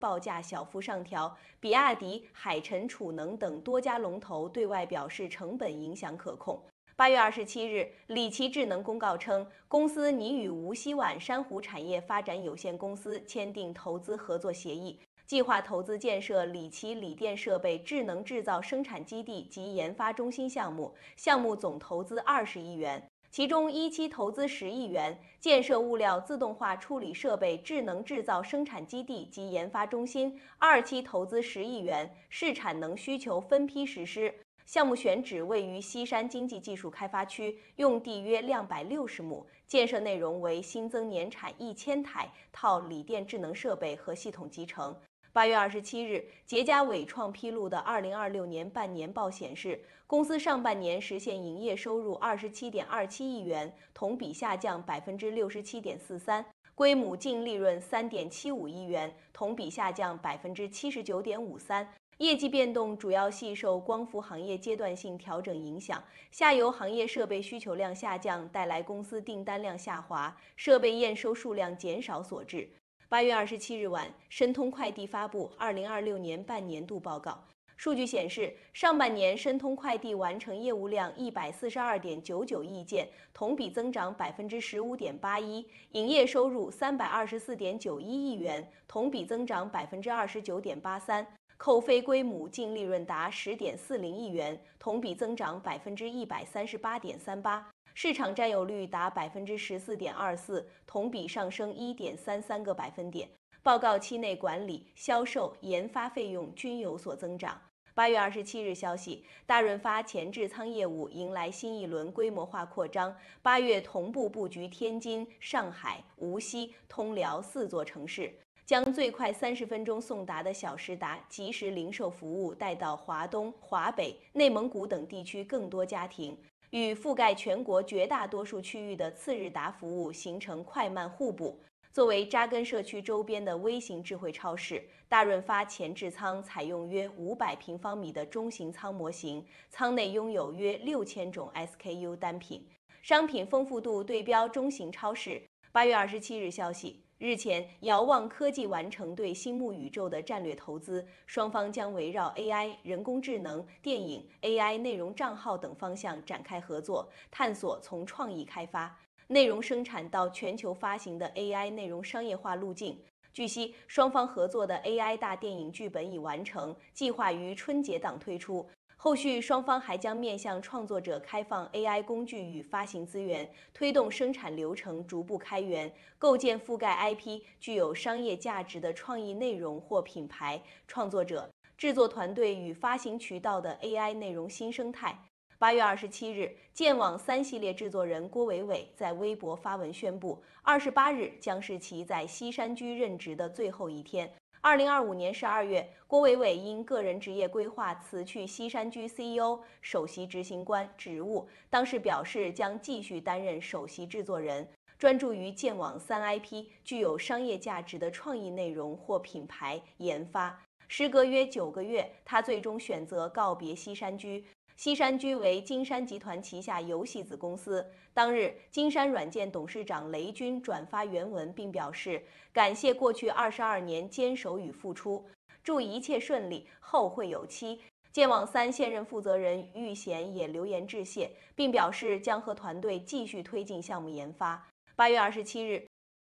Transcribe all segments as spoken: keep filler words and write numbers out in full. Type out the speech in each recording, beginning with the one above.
报价小幅上调，比亚迪、海辰储能等多家龙头对外表示成本影响可控。八月二十七日，理奇智能公告称，公司拟与无锡皖珊瑚产业发展有限公司签订投资合作协议，计划投资建设理奇锂电设备智能制造生产基地及研发中心项目，项目总投资二十亿元。其中一期投资十亿元，建设物料自动化处理设备智能制造生产基地及研发中心；二期投资十亿元，视产能需求分批实施。项目选址位于西山经济技术开发区，用地约两百六十亩，建设内容为新增年产一千台套锂电智能设备和系统集成。八月二十七日，捷佳伟创披露的二零二六年半年报显示，公司上半年实现营业收入二十七点二七亿元，同比下降百分之六十七点四三，归母净利润三点七五亿元，同比下降百分之七十九点五三。业绩变动主要系受光伏行业阶段性调整影响，下游行业设备需求量下降带来公司订单量下滑，设备验收数量减少所致。八月二十七日晚，申通快递发布二零二六年半年度报告。数据显示，上半年申通快递完成业务量一百四十二点九九亿件，同比增长百分之十五点八一，营业收入三百二十四点九一亿元，同比增长百分之二十九点八三，扣非归母净利润达十点四零亿元，同比增长百分之一百三十八点三八。市场占有率达百分之十四点二四，同比上升一点三三个百分点。报告期内管理、销售、研发费用均有所增长。八月二十七日消息，大润发前置仓业务迎来新一轮规模化扩张，八月同步布局天津、上海、无锡、通辽四座城市，将最快三十分钟送达的小时达即时零售服务带到华东、华北、内蒙古等地区更多家庭。与覆盖全国绝大多数区域的次日达服务形成快慢互补。作为扎根社区周边的微型智慧超市，大润发前置仓采用约五百平方米的中型仓模型，仓内拥有约六千种 S K U 单品，商品丰富度对标中型超市。八月二十七日消息，日前，遥望科技完成对星目宇宙的战略投资，双方将围绕 A I、人工智能、电影、A I 内容账号等方向展开合作，探索从创意开发、内容生产到全球发行的 A I 内容商业化路径。据悉，双方合作的 A I 大电影剧本已完成，计划于春节档推出。后续双方还将面向创作者开放 A I 工具与发行资源，推动生产流程逐步开源，构建覆盖 I P 具有商业价值的创意内容或品牌、创作者、制作团队与发行渠道的 A I 内容新生态。八月二十七日，剑网三系列制作人郭伟伟在微博发文宣布，二十八日将是其在西山居任职的最后一天。二零二五年十二月，郭伟伟因个人职业规划辞去西山居 C E O、首席执行官职务，当时表示将继续担任首席制作人，专注于剑网三 I P 具有商业价值的创意内容或品牌研发。时隔约九个月，他最终选择告别西山居。西山居为金山集团旗下游戏子公司。当日，金山软件董事长雷军转发原文，并表示感谢过去二十二年坚守与付出，祝一切顺利，后会有期。剑网三现任负责人玉贤也留言致谢，并表示将和团队继续推进项目研发。八月二十七日，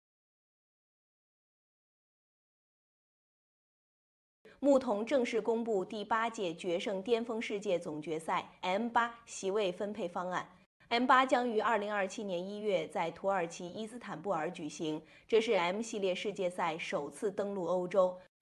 牧童正式公布第八届决胜巅峰世界总决赛 M 八 席位分配方案。M 八将于二零二七年一月在土耳其伊斯坦布尔举行，这是 M 系列世界赛首次登陆欧洲。